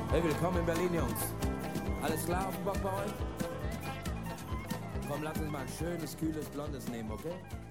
Hey, willkommen in Berlin, Jungs. Alles klar auf dem Bock bei euch? Komm, lass uns mal ein schönes, kühles, blondes nehmen, okay?